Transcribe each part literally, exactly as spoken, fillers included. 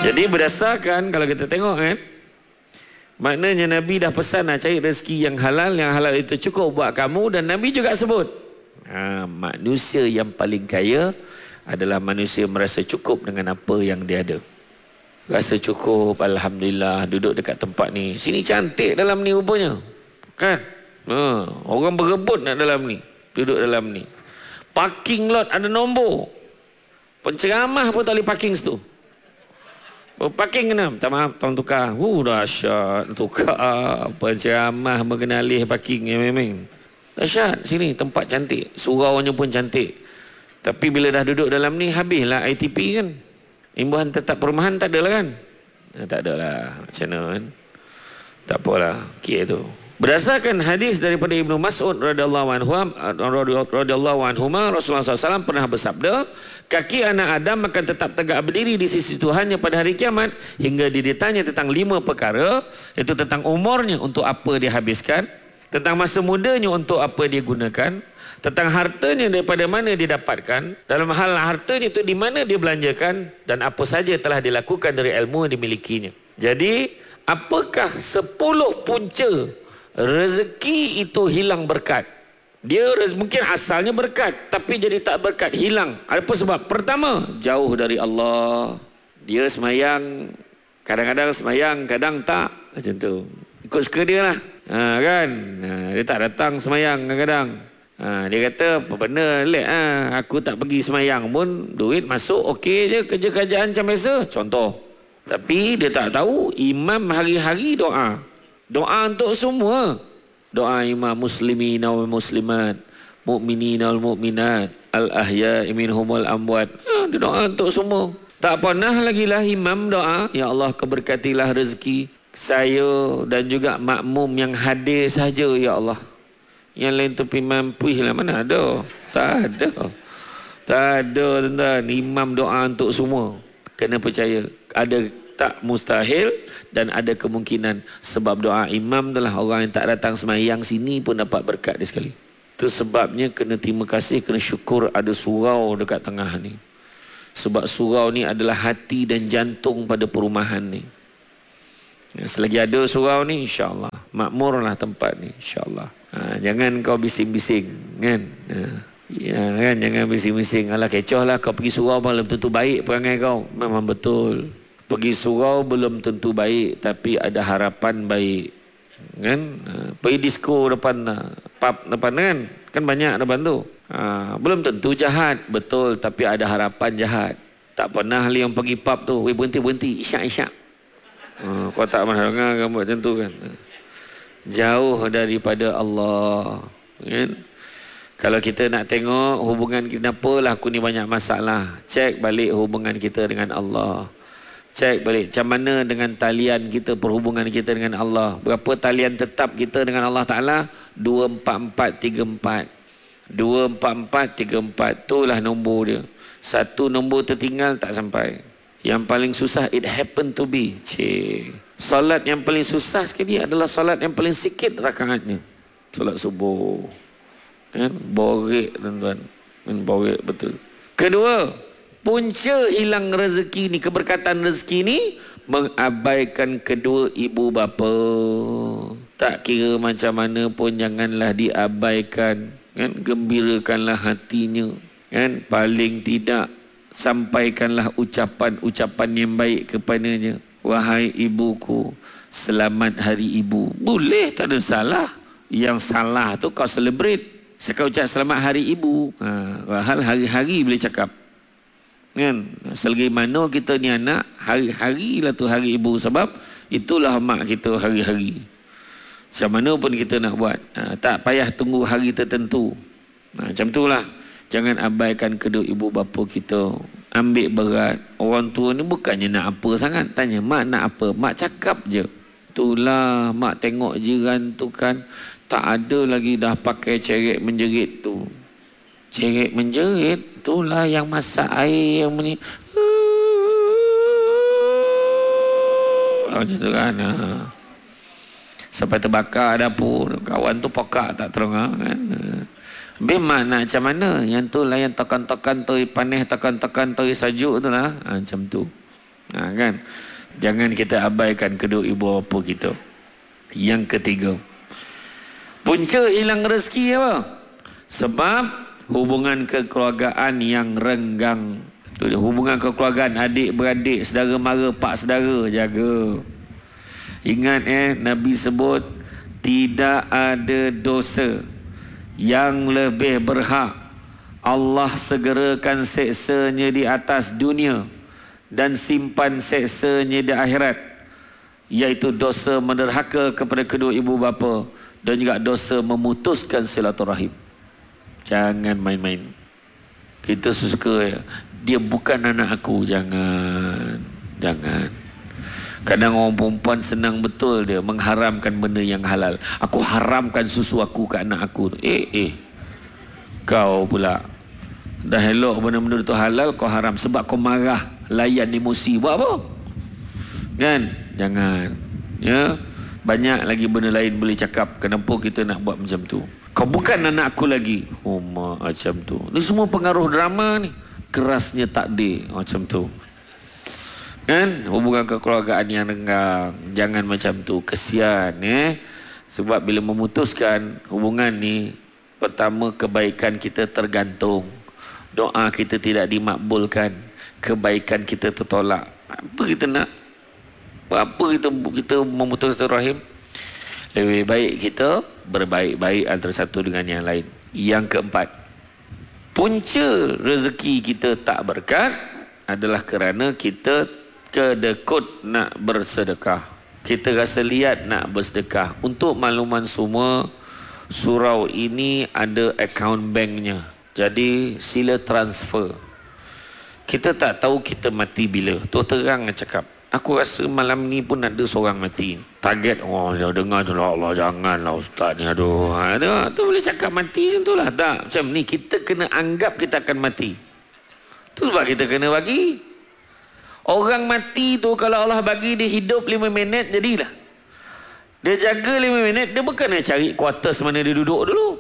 Jadi berdasarkan kalau kita tengok kan, maknanya Nabi dah pesan nak cari rezeki yang halal, yang halal itu cukup buat kamu. Dan Nabi juga sebut, ha, manusia yang paling kaya adalah manusia merasa cukup dengan apa yang dia ada. Rasa cukup, Alhamdulillah, duduk dekat tempat ni. Sini cantik dalam ni rupanya. Kan? Ha, orang berebut nak dalam ni. Duduk dalam ni. Parking lot ada nombor. Penceramah pun tak boleh parking situ. Parking kena, tak maaf, tolong tukar. Uh, dahsyat, tukar. Penceramah mengenali parking yang memang. Dahsyat, sini tempat cantik. Suraunya pun cantik. Tapi bila dah duduk dalam ni, habislah I T P kan. Imbuhan tetap perumahan tak adalah kan. Nah, tak adalah, macam mana kan. Tak apalah, kira tu. Berdasarkan hadis daripada Ibnu Mas'ud radhiyallahu anhu, radhiyallahu anhu, Rasulullah sallallahu alaihi wasallam pernah bersabda, kaki anak Adam akan tetap tegak berdiri di sisi Tuhannya pada hari kiamat hingga dia ditanya tentang lima perkara, iaitu tentang umurnya untuk apa dia habiskan, tentang masa mudanya untuk apa dia gunakan, tentang hartanya daripada mana dia dapatkan, dalam hal hartanya itu di mana dia belanjakan, dan apa saja telah dilakukan dari ilmu yang dimilikinya. Jadi, apakah sepuluh punca rezeki itu hilang berkat? Dia mungkin asalnya berkat, tapi jadi tak berkat, hilang. Apa sebab? Pertama, jauh dari Allah. Dia semayang, kadang-kadang semayang, kadang tak. Macam tu. Ikut suka dia lah. Ha, kan? Ha, dia tak datang semayang kadang-kadang. Ha, dia kata, apa benda lek ha, aku tak pergi semayang pun, duit masuk, okey je, kerja-kerjaan macam biasa. Contoh. Tapi dia tak tahu, imam hari-hari doa. Doa untuk semua. Doa imam muslimin wal muslimat, mukminin wal mukminat, al ahya'i minhum wal amwat. Ha, dia doa untuk semua. Tak pernah lagi lah imam doa, ya Allah keberkatilah rezeki saya dan juga makmum yang hadir saja ya Allah. Yang lain tepi mampu lah, mana ada? Tak ada. Tak ada tuan-tuan. Imam doa untuk semua. Kena percaya. Ada tak mustahil dan ada kemungkinan. Sebab doa imam adalah orang yang tak datang semayang sini pun dapat berkat dia sekali. Itu sebabnya kena terima kasih, kena syukur ada surau dekat tengah ni. Sebab surau ni adalah hati dan jantung pada perumahan ni. Selagi ada surau ni, insyaAllah makmurlah tempat ni, insyaAllah. Ha, jangan kau bising-bising kan. Ha, ya, kan jangan bising-bising. Alah kecoh lah kau pergi surau belum tentu baik perangai kau. Memang betul. Pergi surau belum tentu baik, tapi ada harapan baik. Kan? Ha, pergi disco depan, pub depan kan. Kan banyak depan tu. Ha, belum tentu jahat, betul, tapi ada harapan jahat. Tak pernah li yang pergi pub tu, weh berhenti-berhenti, isyak-isyak. Ha, kau tak pernah dengar kan buat macam tu kan. Jauh daripada Allah kan? Kalau kita nak tengok hubungan kita, apalah aku ni banyak masalah, cek balik hubungan kita dengan Allah. Cek balik macam mana dengan talian kita, perhubungan kita dengan Allah. Berapa talian tetap kita dengan Allah Ta'ala? Dua empat empat tiga empat. Dua empat empat tiga empat. Itulah nombor dia. Satu nombor tertinggal tak sampai. Yang paling susah, it happen to be. Cik. Salat yang paling susah sekali adalah salat yang paling sikit rakaatnya. Salat subuh. Kan? Borek tuan-tuan. Kan? Borek betul. Kedua, punca hilang rezeki ni, keberkatan rezeki ni, mengabaikan kedua ibu bapa. Tak kira macam mana pun janganlah diabaikan. Kan? Gembirakanlah hatinya. Kan? Paling tidak sampaikanlah ucapan-ucapan yang baik kepadanya. Wahai ibuku, selamat hari ibu. Boleh, tak ada salah. Yang salah tu kau celebrate. Sekau ucap selamat hari ibu. Ha, hal hari-hari boleh cakap. Kan? Selagi mana kita ni anak, hari-hari lah tu hari ibu. Sebab itulah mak kita hari-hari. Macam mana pun kita nak buat. Ha, tak payah tunggu hari tertentu. Ha, macam itulah. Jangan abaikan kedua ibu bapa kita. Ambil berat. Orang tua ni bukannya nak apa sangat. Tanya, mak nak apa? Mak cakap je. Itulah, mak tengok jiran tu kan, tak ada lagi dah pakai ceret menjerit tu. Ceret menjerit, itulah yang masak air yang bunyi. Macam tu kan. Ha. Sampai terbakar dapur. Kawan tu pokak tak terengah kan. Memang nak macam mana? Yang tu lah yang tekan-tekan tu panas, tekan-tekan tu sajuk tu lah. Ha, macam tu. Ha, kan? Jangan kita abaikan kedua ibu bapa kita. Yang ketiga, punca hilang rezeki apa? Sebab hubungan kekeluargaan yang renggang. Hubungan kekeluargaan adik-beradik, saudara mara, pak saudara, jaga. Ingat eh, Nabi sebut tidak ada dosa yang lebih berhak Allah segerakan seksanya di atas dunia dan simpan seksanya di akhirat, iaitu dosa menderhaka kepada kedua ibu bapa dan juga dosa memutuskan silaturahim. Jangan main-main. Kita suka ya, dia bukan anak aku. Jangan. Jangan. Kadang orang perempuan senang betul dia mengharamkan benda yang halal. Aku haramkan susu aku ke anak aku. Eh eh kau pula dah elok benda-benda itu halal, kau haram sebab kau marah, layan emosi. Buat apa? Kan? Jangan. Ya. Banyak lagi benda lain boleh cakap. Kenapa kita nak buat macam tu? Kau bukan anak aku lagi. Oh, macam tu. Ni semua pengaruh drama ni. Kerasnya takdir macam tu. Kan? Hubungan kekeluargaan yang renggang. Jangan macam tu. Kesian eh. Sebab bila memutuskan hubungan ni, pertama kebaikan kita tergantung. Doa kita tidak dimakbulkan. Kebaikan kita tertolak. Apa kita nak? Apa kita kita memutuskan rahim? Lebih baik kita berbaik-baik antara satu dengan yang lain. Yang keempat, punca rezeki kita tak berkat adalah kerana kita kedekut nak bersedekah. Kita rasa liat nak bersedekah. Untuk makluman semua, surau ini ada akaun banknya. Jadi sila transfer. Kita tak tahu kita mati bila. Tu terang cakap. Aku rasa malam ni pun ada seorang mati. Target, oh dia dengar tu lah, Allah janganlah ustaz ni, aduh. Ha, tu, tu boleh cakap mati macam tu lah. Tak, macam ni kita kena anggap kita akan mati. Tu sebab kita kena bagi. Orang mati tu kalau Allah bagi dia hidup lima minit, jadilah. Dia jaga lima minit, dia bukan dia cari quarters mana dia duduk dulu.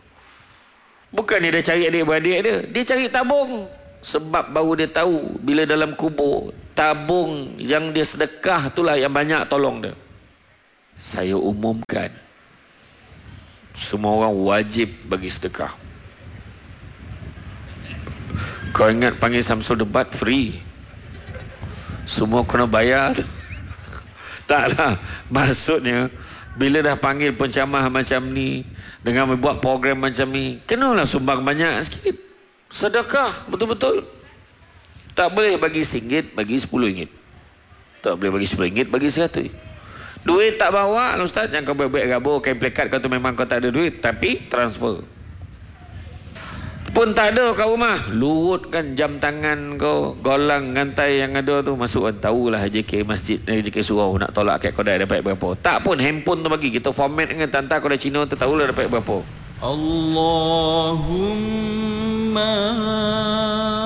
Bukan dia cari adik-beradik dia. Dia cari tabung. Sebab baru dia tahu bila dalam kubur, tabung yang dia sedekah itulah yang banyak tolong dia. Saya umumkan, semua orang wajib bagi sedekah. Kau ingat panggil Samsul debat free? Semua kena bayar. Taklah. Maksudnya bila dah panggil pencamah macam ni, dengan membuat program macam ni, kenalah sumbang banyak sikit. Sedekah betul-betul. Tak boleh bagi singgit, bagi sepuluh ringgit. Tak boleh bagi sepuluh ringgit, bagi seratus. Duit tak bawa, ustaz, jangan kau baik-baik gabur, kain plekat kau tu memang kau tak ada duit, tapi transfer. Pun tak ada kat rumah, lurutkan jam tangan kau, golang ngantai yang ada tu, masuk kan tahulah J K masjid, J K surau nak tolak kat kodai dapat berapa. Tak pun handphone tu bagi, kita format dengan tanta kodai Cina tu tahulah dapat berapa. Allahumma